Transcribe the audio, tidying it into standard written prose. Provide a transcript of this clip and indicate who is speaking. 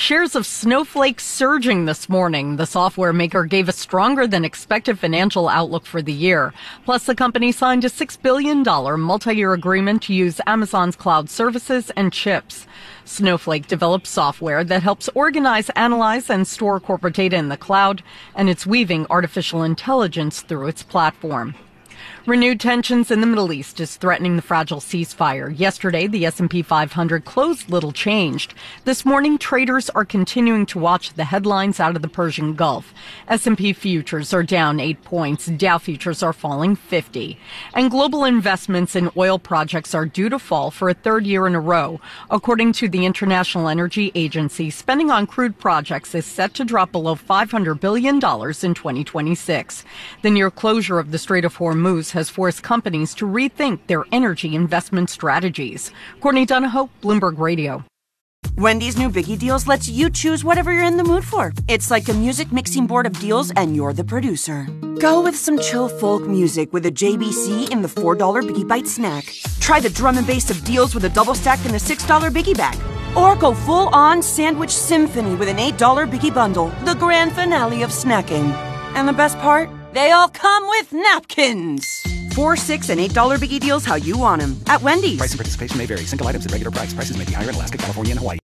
Speaker 1: Shares of Snowflake surging this morning. The software maker gave a stronger than expected financial outlook for the year. Plus, the company signed a $6 billion multi-year agreement to use Amazon's cloud services and chips. Snowflake develops software that helps organize, analyze, and store corporate data in the cloud, and it's weaving artificial intelligence through its platform. Renewed tensions in the Middle East is threatening the fragile ceasefire. Yesterday, the S&P 500 closed little changed. This morning, traders are continuing to watch the headlines out of the Persian Gulf. S&P futures are down 8 points. Dow futures are falling 50. And global investments in oil projects are due to fall for a third year in a row. According to the International Energy Agency, spending on crude projects is set to drop below $500 billion in 2026. The near closure of the Strait of Hormuz has forced companies to rethink their energy investment strategies. Courtney Donahoe, Bloomberg Radio.
Speaker 2: Wendy's new Biggie Deals lets you choose whatever you're in the mood for. It's like a music mixing board of deals, and you're the producer. Go with some chill folk music with a JBC in the $4 Biggie Bite snack. Try the drum and bass of deals with a double stack in the $6 Biggie Bag. Or go full-on sandwich symphony with an $8 Biggie Bundle, the grand finale of snacking. And the best part? They all come with napkins. $4, $6, and $8 Biggie Deals how you want them. At Wendy's.
Speaker 3: Price and participation may vary. Single items at regular price. Prices may be higher in Alaska, California, and Hawaii.